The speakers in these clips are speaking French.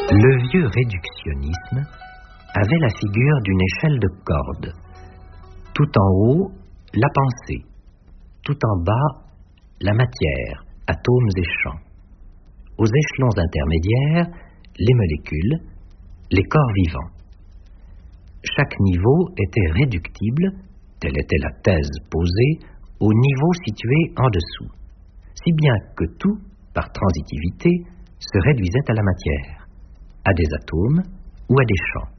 Le vieux réductionnisme avait la figure d'une échelle de cordes. Tout en haut, la pensée. Tout en bas, la matière, atomes et champs. Aux échelons intermédiaires, les molécules, les corps vivants. Chaque niveau était réductible, telle était la thèse posée, au niveau situé en dessous, si bien que tout, par transitivité, se réduisait à la matière, à des atomes ou à des champs.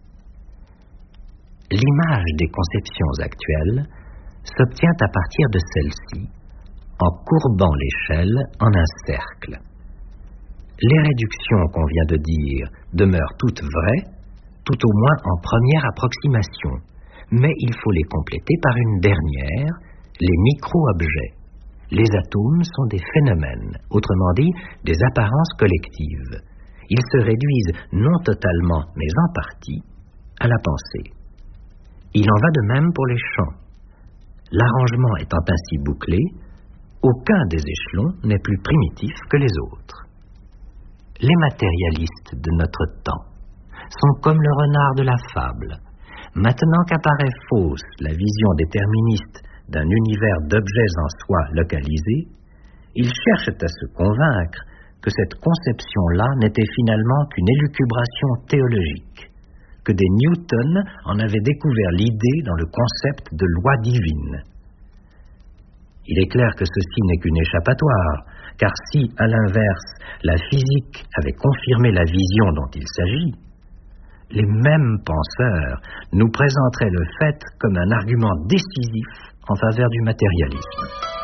L'image des conceptions actuelles s'obtient à partir de celle-ci, en courbant l'échelle en un cercle. Les réductions qu'on vient de dire demeurent toutes vraies, tout au moins en première approximation, mais il faut les compléter par une dernière, les micro-objets. Les atomes sont des phénomènes, autrement dit, des apparences collectives. Ils se réduisent non totalement, mais en partie, à la pensée. Il en va de même pour les champs. L'arrangement étant ainsi bouclé, aucun des échelons n'est plus primitif que les autres. Les matérialistes de notre temps sont comme le renard de la fable. Maintenant qu'apparaît fausse la vision déterministe d'un univers d'objets en soi localisés, ils cherchent à se convaincre que cette conception-là n'était finalement qu'une élucubration théologique, que des Newton en avaient découvert l'idée dans le concept de loi divine. Il est clair que ceci n'est qu'une échappatoire, car si, à l'inverse, la physique avait confirmé la vision dont il s'agit, les mêmes penseurs nous présenteraient le fait comme un argument décisif en faveur du matérialisme.